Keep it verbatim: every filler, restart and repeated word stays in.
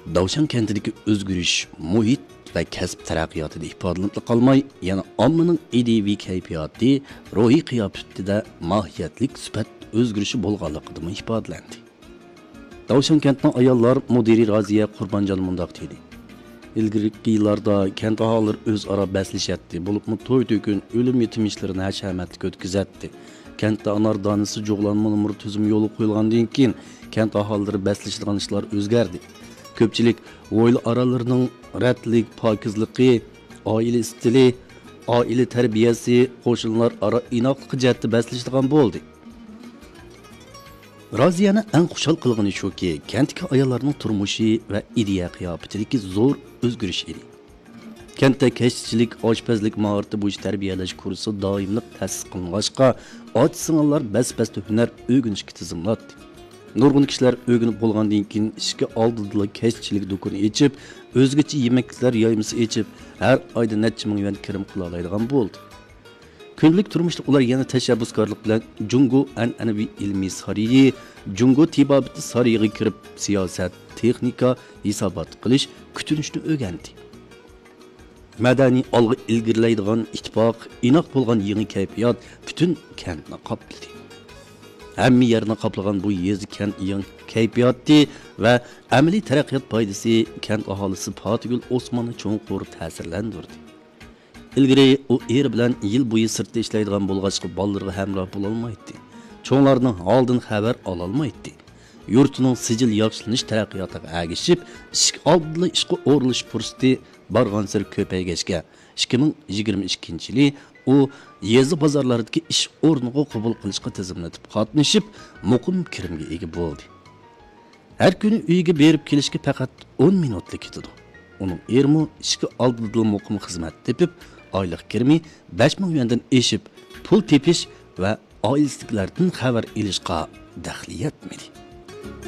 Davşan kentidagi o'zgarish, muhit va kasb taraqqiyotida ifodalanib qolmay, yana ommaning ideviy kayfiyati, ruhiy qiyofasida mohiyatlik sifat o'zgarishi bo'lganligida ifodalandi. Davşan kentning ayollar mudiri Raziya Qurbonjon mundaq dedi. İlgirki yillarda kent aholilari o'zaro baslishatdi, bo'libmi to'y-to'kun o'lim yetim ishlarini hashamatli o'tkazatdi. Kentda anar donasi jo'g'lanma tuzum yo'li qo'yilgandan keyin kent aholilari baslashadigan ishlar o'zgardi. Ko'pchilik oila aralarining ratlik, pokizligi, oila stili, oila tarbiyasi, qo'shnilar aro inoqlik jihatda baslashadigan bo'ldi. Raziyani eng xushal qilgani shuki, kentdagi ayollarning turmushi va ideya qiyofatidagi zo'r o'zgarish edi. Kentda kashchilik, oshpazlik mahorati bo'yicha tarbiyalash kursi doimlik ta'sis qilingancha, och singillar bas-bas hunar o'rganishga tizimlatdi. Nurg'un kishilar o'rganib bo'lgandan keyin ishga oldida kashchilik do'koni ochib, o'zgacha yemeklar yoymasi ochib, har oyda necha ming yuan kirim qila oladigan bo'ldi. Kunlik turmushda ular yana tashabbuskorlik bilan Jungo an'anaviy ilmiy sariyi, Jungo tibobati sariyiga kirib, siyosat, texnika, hisobot qilish, kutunishni o'rgandi. Madaniy olg'a ilgirlaydigan ittifoq, inoq bo'lgan yangi kayfiyat butun kentni qopladi. Hamma yerni qoplagan bu yezi kent yangi kayfiyati va amaliy taraqqiyot foydasi kent aholisi Fatgul Osmonni cho'nqur ta'sirlantirdi. İlgari u er bilan yil bo'yi sirtda ishlaydigan bo'lg'achqa bolalarga hamroh bo'la olmaydi. Cho'nglarning holdan xabar ola olmaydi. Yurtining sijil yaxshilanish taraqqiyotiga agishib, ish oldida ishga o'rilish fursati bargan sir ko'paygachga ikki ming yigirma ikkinchi yili u yezi bozorlaridagi ish o'rniga qabul qilishga tizimlatib qatnashib, muqim kirimga ega bo'ldi. Har kuni uyiga berib kelishga faqat o'n minutlik ketadi. Uning ermi ishga oldida muqim xizmat tepib, oylik kirimi besh ming yuandan eshib, pul tepish va oilasidagilardan xabar olishga daxli yetmedi.